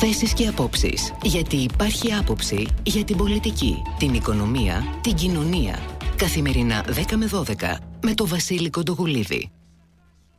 Θέσεις και απόψεις. Γιατί υπάρχει άποψη για την πολιτική, την οικονομία, την κοινωνία. Καθημερινά 10 με 12 με το Βασίλη Κοντογουλίδη.